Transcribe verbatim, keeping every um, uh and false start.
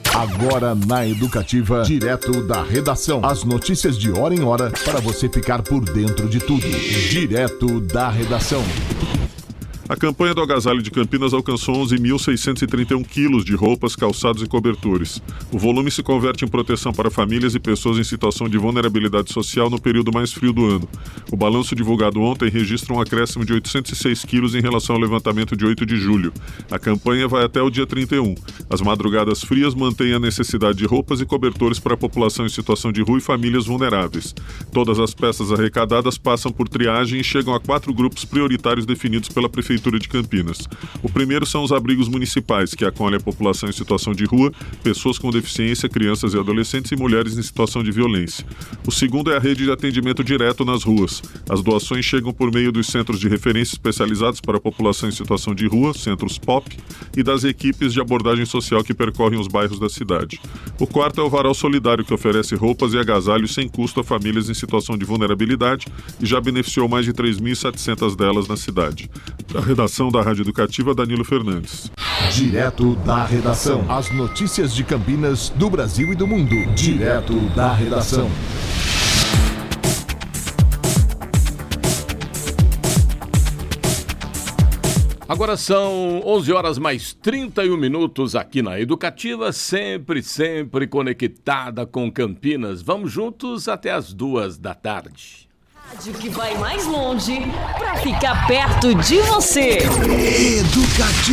Agora na Educativa, direto da redação. As notícias de hora em hora para você ficar por dentro de tudo. Direto da redação. A campanha do Agasalho de Campinas alcançou onze mil seiscentos e trinta e um quilos de roupas, calçados e cobertores. O volume se converte em proteção para famílias e pessoas em situação de vulnerabilidade social no período mais frio do ano. O balanço divulgado ontem registra um acréscimo de oitocentos e seis quilos em relação ao levantamento de oito de julho. A campanha vai até o dia trinta e um. As madrugadas frias mantêm a necessidade de roupas e cobertores para a população em situação de rua e famílias vulneráveis. Todas as peças arrecadadas passam por triagem e chegam a quatro grupos prioritários definidos pela Prefeitura de Campinas. O primeiro são os abrigos municipais, que acolhem a população em situação de rua, pessoas com deficiência, crianças e adolescentes e mulheres em situação de violência. O segundo é a rede de atendimento direto nas ruas. As doações chegam por meio dos centros de referência especializados para a população em situação de rua, centros P O P, e das equipes de abordagem social que percorrem os bairros da cidade. O quarto é o Varal Solidário, que oferece roupas e agasalhos sem custo a famílias em situação de vulnerabilidade e já beneficiou mais de três mil e setecentas delas na cidade. A redação da Rádio Educativa, Danilo Fernandes. Direto da redação. As notícias de Campinas, do Brasil e do mundo. Direto da redação. Agora são onze horas mais trinta e um minutos aqui na Educativa, sempre, sempre conectada com Campinas. Vamos juntos até as duas da tarde. Rádio que vai mais longe para ficar perto de você. Educativa.